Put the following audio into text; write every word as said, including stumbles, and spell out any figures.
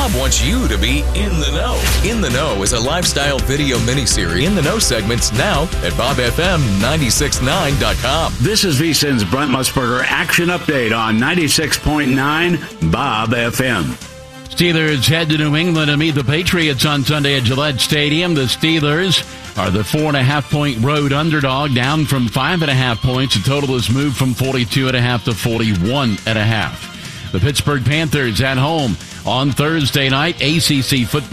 Bob wants you to be in the know. In the Know is a lifestyle video miniseries. In the Know segments now at bob f m nine six nine dot com. This is VSiN's Brent Musburger Action Update on ninety-six point nine Bob F M. Steelers head to New England to meet the Patriots on Sunday at Gillette Stadium. The Steelers are the four and a half point road underdog, down from five and a half points. The total has moved from forty-two and a half to forty-one and a half. The Pittsburgh Panthers at home on Thursday night. A C C football